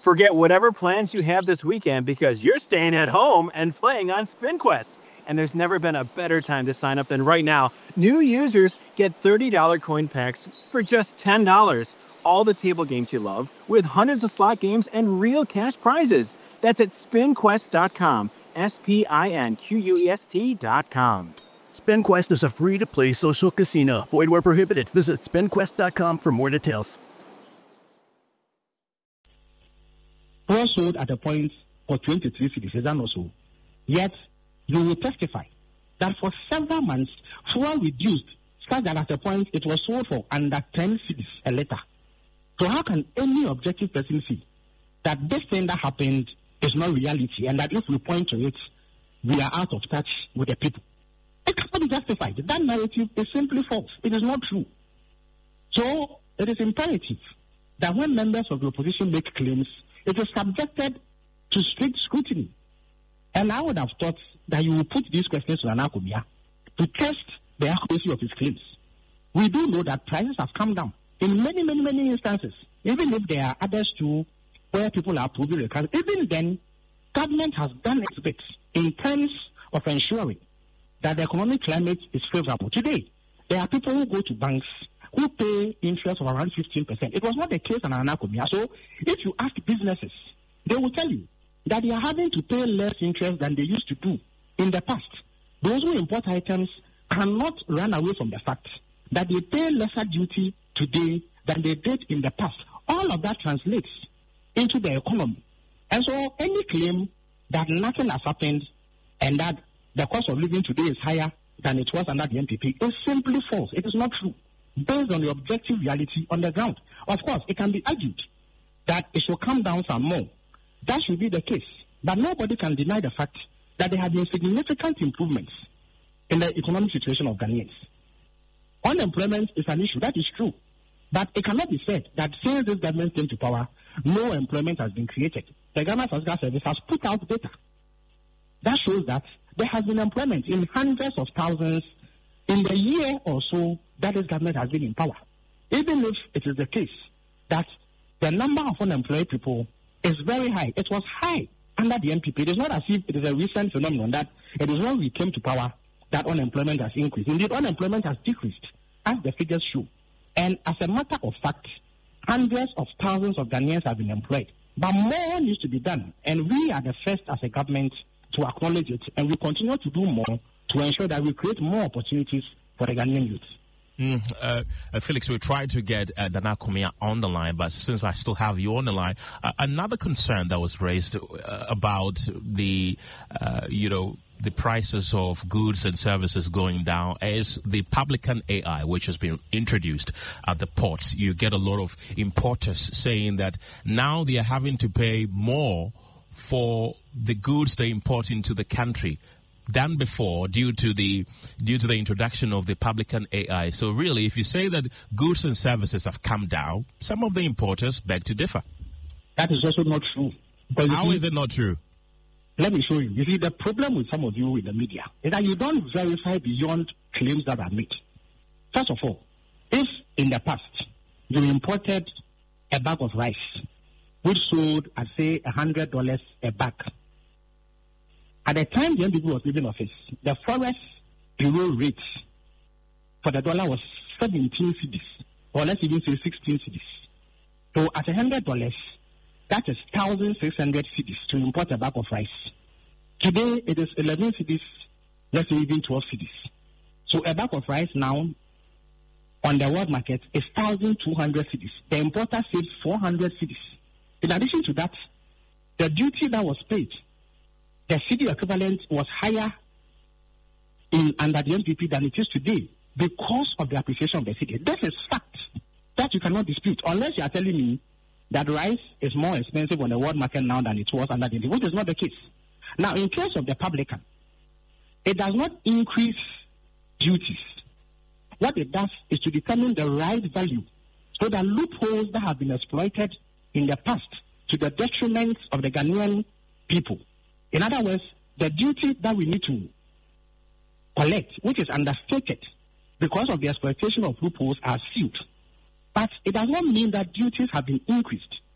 Forget whatever plans you have this weekend because you're staying at home and playing on SpinQuest. And there's never been a better time to sign up than right now. New users get $30 coin packs for just $10. All the table games you love, with hundreds of slot games and real cash prizes. That's at spinquest.com. SPINQUEST.com. SpinQuest is a free-to-play social casino. Void where prohibited. Visit spinquest.com for more details. Fuel sold at a point for 23 cities, is that not so? Yet, you will testify that for several months, fuel reduced such that at a point it was sold for under 10 cities a liter. So how can any objective person see that this thing that happened is not reality and that if we point to it, we are out of touch with the people? It cannot be justified. That narrative is simply false. It is not true. So it is imperative that when members of the opposition make claims, it is subjected to strict scrutiny. And I would have thought that you will put these questions to Nana Akubia to test the accuracy of his claims. We do know that prices have come down in many, many, many instances. Even if there are others too where people are proving the case, even then, government has done its bit in terms of ensuring that the economic climate is favorable. Today, there are people who go to banks who pay interest of around 15%. It was not the case in Nana Akubia. So if you ask businesses, they will tell you that they are having to pay less interest than they used to do in the past. Those who import items cannot run away from the fact that they pay lesser duty today than they did in the past. All of that translates into the economy. And so any claim that nothing has happened and that the cost of living today is higher than it was under the NPP is simply false. It is not true, based on the objective reality on the ground. Of course, it can be argued that it should come down some more. That should be the case. But nobody can deny the fact that there have been significant improvements in the economic situation of Ghanaians. Unemployment is an issue. That is true. But it cannot be said that since this government came to power, no employment has been created. The Ghana Statistical Service has put out data that shows that there has been employment in hundreds of thousands in the year or so that this government has been in power. Even if it is the case that the number of unemployed people is very high. It was high under the NPP. It is not as if it is a recent phenomenon that it is when we came to power that unemployment has increased. Indeed, unemployment has decreased, as the figures show. And as a matter of fact, hundreds of thousands of Ghanaians have been employed. But more needs to be done. And we are the first as a government to acknowledge it. And we continue to do more to ensure that we create more opportunities for the Ghanaian youth. Felix, we tried to get Nana Akubia on the line, but since I still have you on the line, another concern that was raised about the prices of goods and services going down is the publican AI, which has been introduced at the ports. You get a lot of importers saying that now they are having to pay more for the goods they import into the country than before due to the introduction of the publican AI. So really, if you say that goods and services have come down, some of the importers beg to differ. That is also not true. How is it not true? Let me show you. You see, the problem with some of you in the media is that you don't verify beyond claims that are made. First of all, if in the past you imported a bag of rice, which sold at, say, $100 a bag, at the time the NPP was leaving office, the Forex Bureau rate for the dollar was 17 cedis, or let's even say 16 cedis. So at $100, that is 1,600 cedis to import a bag of rice. Today it is 11 cedis, let's say even 12 cedis. So a bag of rice now on the world market is 1,200 cedis. The importer saves 400 cedis. In addition to that, the duty that was paid, the cedi equivalent was higher under the NPP than it is today because of the appreciation of the cedi. This is fact that you cannot dispute, unless you are telling me that rice is more expensive on the world market now than it was under the NPP, which is not the case. Now, in case of the publican, it does not increase duties. What it does is to determine the right value so that loopholes that have been exploited in the past to the detriment of the Ghanaian people. In other words, the duty that we need to collect, which is understated because of the exploitation of loopholes, are sealed. But it does not mean that duties have been increased.